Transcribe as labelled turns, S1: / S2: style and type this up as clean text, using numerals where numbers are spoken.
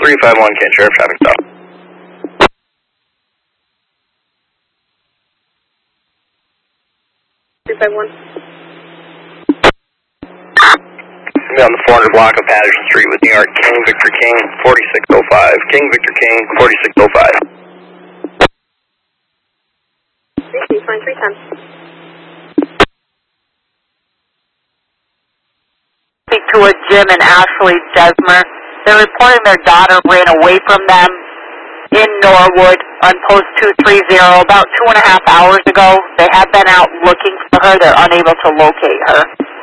S1: 351, Kent Sheriff, traffic stop. Be on the 400 block of Patterson Street with New York, King Victor King, 4605. King Victor King, 4605.
S2: Fine, 310. Speak to a Jim and Ashley Desmer. They're reporting their daughter ran away from them in Norwood on post 230 about 2.5 hours ago. They have been out looking for her. They're unable to locate her.